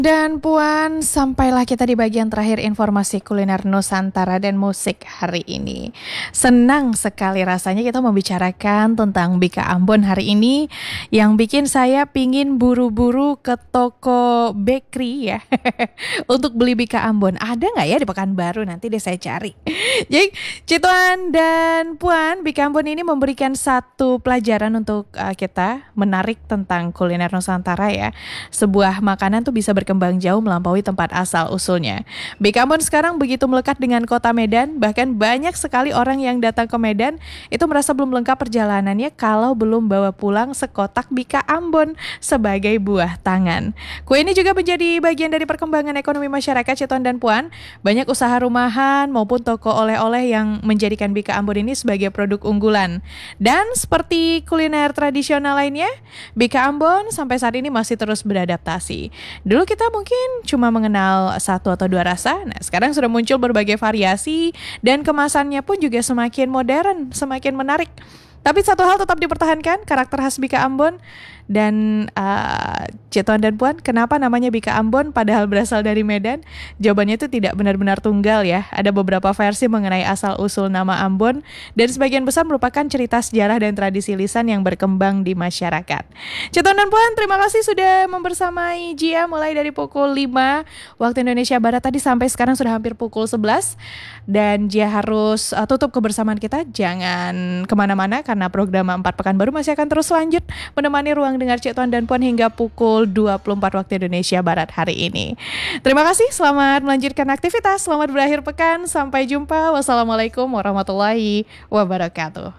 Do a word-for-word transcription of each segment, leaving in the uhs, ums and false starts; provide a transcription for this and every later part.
Dan Puan, sampailah kita di bagian terakhir informasi kuliner Nusantara dan musik hari ini. Senang sekali rasanya kita membicarakan tentang Bika Ambon hari ini, yang bikin saya pingin buru-buru ke toko bakery ya untuk beli Bika Ambon. Ada nggak ya di Pekanbaru? Nanti deh saya cari. Jadi Cituan dan Puan, Bika Ambon ini memberikan satu pelajaran untuk uh, kita menarik tentang kuliner Nusantara ya. Sebuah makanan tuh bisa berkembang jauh melampaui tempat asal usulnya. Bika Ambon sekarang begitu melekat dengan kota Medan, bahkan banyak sekali orang yang datang ke Medan itu merasa belum lengkap perjalanannya kalau belum bawa pulang sekotak Bika Ambon sebagai buah tangan. Kue ini juga menjadi bagian dari perkembangan ekonomi masyarakat Cituan dan Puan. Banyak usaha rumahan maupun toko oleh-oleh yang menjadikan Bika Ambon ini sebagai produk unggulan. Dan seperti kuliner tradisional lainnya, Bika Ambon sampai saat ini masih terus beradaptasi. Dulu kita mungkin cuma mengenal satu atau dua rasa, nah sekarang sudah muncul berbagai variasi dan kemasannya pun juga semakin modern, semakin menarik. Tapi satu hal tetap dipertahankan, karakter khas Bika Ambon. Dan uh, Cituan dan Puan, kenapa namanya Bika Ambon padahal berasal dari Medan? Jawabannya itu tidak benar-benar tunggal ya. Ada beberapa versi mengenai asal-usul nama Ambon, dan sebagian besar merupakan cerita sejarah dan tradisi lisan yang berkembang di masyarakat. Cituan dan Puan, terima kasih sudah membersamai Jia mulai dari pukul lima waktu Indonesia Barat tadi sampai sekarang sudah hampir pukul sebelas. Dan Jia harus uh, tutup kebersamaan kita. Jangan kemana-mana karena program Empat Pekanbaru masih akan terus lanjut menemani ruang dengar Cituan dan Puan hingga pukul dua puluh empat waktu Indonesia Barat hari ini. Terima kasih, selamat melanjutkan aktivitas, selamat berakhir pekan, sampai jumpa. Wassalamualaikum warahmatullahi wabarakatuh.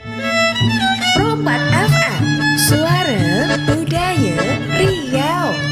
Pro empat F M, Suara Budaya Riau.